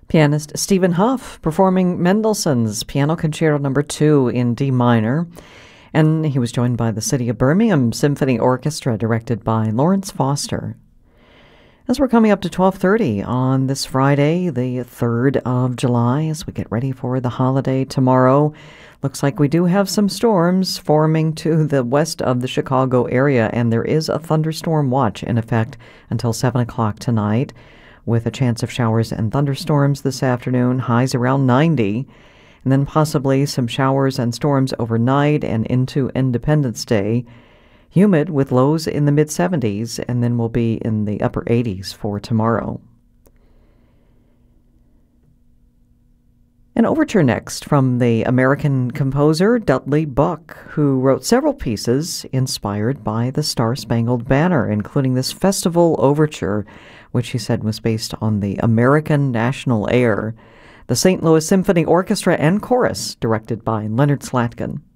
Pianist Stephen Hough performing Mendelssohn's Piano Concerto No. 2 in D minor, and he was joined by the City of Birmingham Symphony Orchestra, directed by Lawrence Foster. As we're coming up to 12:30 on this Friday, the 3rd of July, as we get ready for the holiday tomorrow, looks like we do have some storms forming to the west of the Chicago area, and there is a thunderstorm watch in effect until 7 o'clock tonight, with a chance of showers and thunderstorms this afternoon, highs around 90, and then possibly some showers and storms overnight and into Independence Day. Humid with lows in the mid-70s, and then we'll be in the upper 80s for tomorrow. An overture next from the American composer Dudley Buck, who wrote several pieces inspired by the Star-Spangled Banner, including this festival overture, which he said was based on the American national air. The St. Louis Symphony Orchestra and Chorus, directed by Leonard Slatkin.